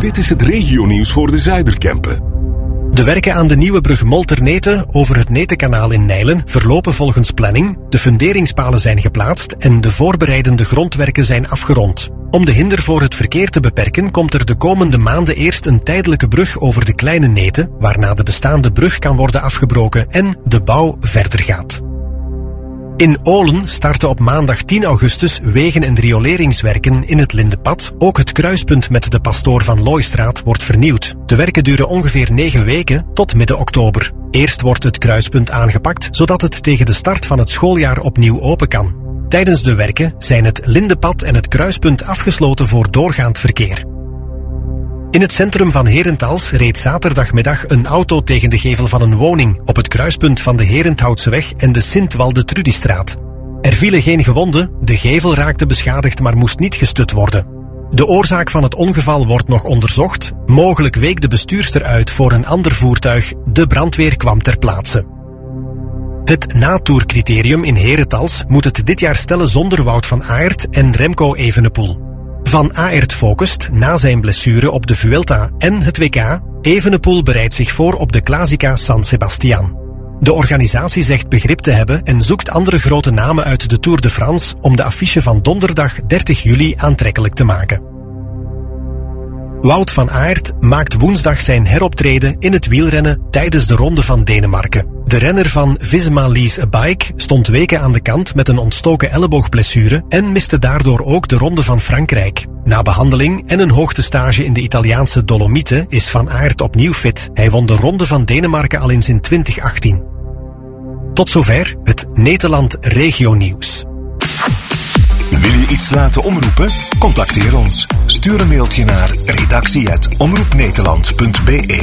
Dit is het regionieuws voor de Zuiderkempen. De werken aan de nieuwe brug Molterneten over het Netenkanaal in Nijlen verlopen volgens planning. De funderingspalen zijn geplaatst en de voorbereidende grondwerken zijn afgerond. Om de hinder voor het verkeer te beperken komt er de komende maanden eerst een tijdelijke brug over de Kleine Neten, waarna de bestaande brug kan worden afgebroken en de bouw verder gaat. In Olen starten op maandag 10 augustus wegen- en rioleringswerken in het Lindepad. Ook het kruispunt met de Pastoor van Looistraat wordt vernieuwd. De werken duren ongeveer 9 weken tot midden oktober. Eerst wordt het kruispunt aangepakt, zodat het tegen de start van het schooljaar opnieuw open kan. Tijdens de werken zijn het Lindepad en het kruispunt afgesloten voor doorgaand verkeer. In het centrum van Herentals reed zaterdagmiddag een auto tegen de gevel van een woning op het kruispunt van de Herenthoutseweg en de Sint-Walde-Trudistraat. Er vielen geen gewonden, de gevel raakte beschadigd maar moest niet gestut worden. De oorzaak van het ongeval wordt nog onderzocht. Mogelijk week de bestuurster uit voor een ander voertuig. De brandweer kwam ter plaatse. Het natoercriterium in Herentals moet het dit jaar stellen zonder Wout van Aert en Remco Evenepoel. Van Aert focust na zijn blessure op de Vuelta en het WK. Evenepoel bereidt zich voor op de Classica San Sebastian. De organisatie zegt begrip te hebben en zoekt andere grote namen uit de Tour de France om de affiche van donderdag 30 juli aantrekkelijk te maken. Wout van Aert maakt woensdag zijn heroptreden in het wielrennen tijdens de Ronde van Denemarken. De renner van Visma Lease a Bike stond weken aan de kant met een ontstoken elleboogblessure en miste daardoor ook de Ronde van Frankrijk. Na behandeling en een hoogtestage in de Italiaanse Dolomieten is Van Aert opnieuw fit. Hij won de Ronde van Denemarken al eens in 2018. Tot zover het Nederland Regionieuws. Wil je iets laten omroepen? Contacteer ons. Stuur een mailtje naar redactie@omroepnederland.be